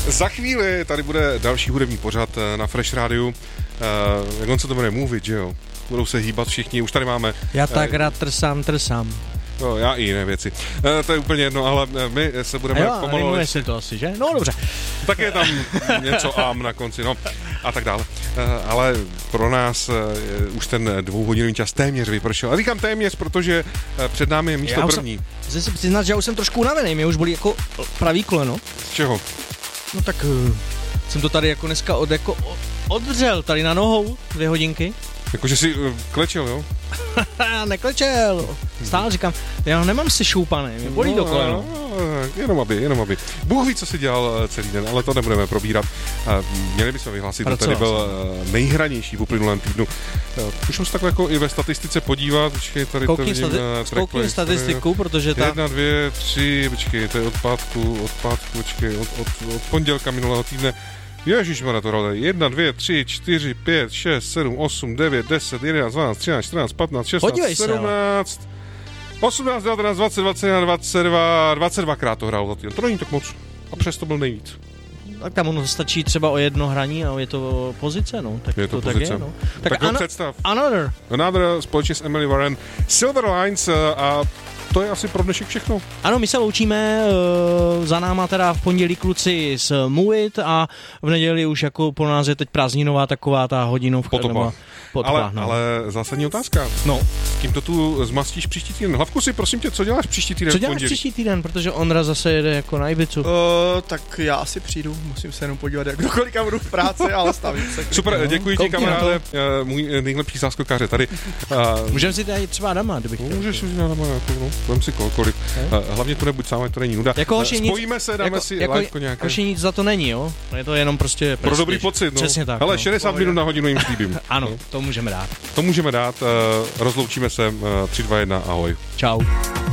Za chvíli tady bude další hudební pořad na Fresh Rádiu. Jak on se to jmenuje? Move It, že jo? Budou se hýbat všichni, už tady máme. Já tak rád trsám. No, já i jiné věci. To je úplně jedno, ale my se budeme pomalu... Animuje si to asi, že? No dobře. Tak je tam něco am na konci, no a tak dále. Ale pro nás už ten 2hodinový čas téměř vypršel. A říkám téměř, protože před námi je místo první. Chci si přiznat, že já už jsem trošku unavený, mě už bolí jako pravý koleno. Z čeho? No tak jsem to tady jako dneska odvřel tady na nohou 2 hodinky. Jakože jsi klečel, jo? Neklečel. Stále říkám, já nemám si šoupaný, mě bolí to koleno. Jenom aby. Bůh ví, co si dělal celý den, ale to nebudeme probírat. Měli bychom vyhlásit, že tady byl nejhranější v uplynulém týdnu. Už se takhle jako i ve statistice podívat. Počkej, tady to vidím. Koukni statistiku, protože ta... 1, 2, 3, počkej, to je od pátku, počkej, od pondělka minulého týdne. Ježišmarja, tohle 1, 2, 3, 4, 5, 6, 7, 8, 9, 10, 11, 12, 13, 14, 15, 16, 17, 18, 19, 20, 21, 22, 22krát to hrál za týden. To není tak moc. A přesto byl nejvíc. Tak tam ono stačí třeba o jedno hraní a je to pozice, no. Tak je to pozice. Tak je, no. Tak představ. Another společně s Emily Warren. Silver Lines a to je asi pro dnešek všechno. Ano, my se loučíme, za náma teda v pondělí kluci z Move It a v neděli už jako pro nás je teď prázdninová taková ta hodinovka. Potopa, ale zásadní otázka. No. S kým to tu zmastíš příští týden? Hlavku si, prosím tě, co děláš příští týden? Co děláš příští týden, protože Ondra zase jede jako na Ibicu. Tak já asi přijdu, musím se jenom podívat, jak kolika budu v práci, ale stavím se. Super, děkuji ti, kamaráde, můj nejlepší záskokář je tady. Můžeme si tady třeba Adama, kdybych chtěl. Můžeš si Adama, vem si kohokoliv. Hlavně to nebuď sám, to není nuda. Jako spojíme se, dáme si liveko nějaké. Jako nic za to není, jo? Je to jenom prostě pro dobrý pocit, no. Přesně tak. Hele, 60 minut na hodinu jim slíbím. Ano, to můžeme dát. Rozloučíme se, 3, 2, 1, ahoj. Čau.